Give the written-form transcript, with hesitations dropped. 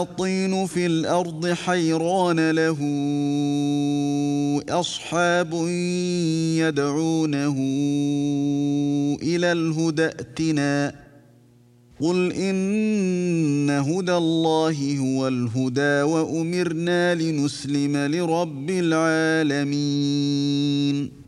الطين في الأرض حيران له أصحاب يدعونه إلى الهدى ائتنا قل إن هدى الله هو الهدى وأمرنا لنسلم لرب العالمين